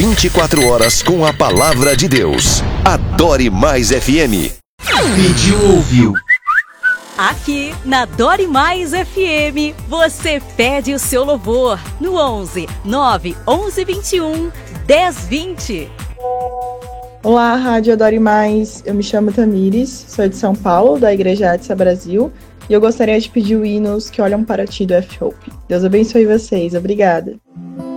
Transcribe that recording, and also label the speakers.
Speaker 1: 24 horas com a palavra de Deus. Adore Mais FM. Pediu, ouviu.
Speaker 2: Aqui na Adore Mais FM, você pede o seu louvor no 11 9 11 21 10 20.
Speaker 3: Olá, Rádio Adore Mais. Eu me chamo Tamires, sou de São Paulo, da Igreja Adsa Brasil, e eu gostaria de pedir o hinos que olham para ti do F-Hope. Deus abençoe vocês. Obrigada.